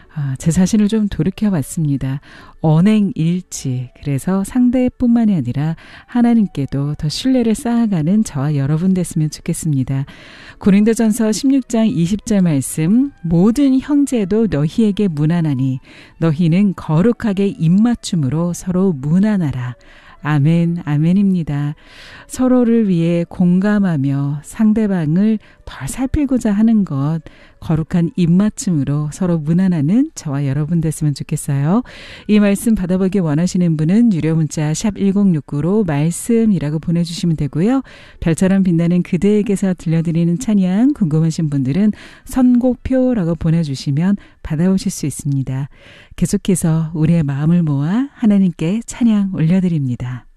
제 자신을 좀 돌이켜봤습니다. 언행일치. 그래서 상대뿐만이 아니라 하나님께도 더 신뢰를 쌓아가는 저와 여러분 됐으면 좋겠습니다. 고린도전서 16장 20절 말씀, 모든 형제도 너희에게 문안하니 너희는 거룩하게 입맞춤으로 서로 문안하라. 아멘, 아멘입니다. 서로를 위해 공감하며 상대방을 덜 살피고자 하는 것, 거룩한 입맞춤으로 서로 문안하는 저와 여러분 됐으면 좋겠어요. 이 말씀 받아보기 원하시는 분은 유료 문자 샵 1069로 말씀이라고 보내주시면 되고요. 별처럼 빛나는 그대에게서 들려드리는 찬양 궁금하신 분들은 선곡표라고 보내주시면 받아오실 수 있습니다. 계속해서 우리의 마음을 모아 하나님께 찬양 올려드립니다.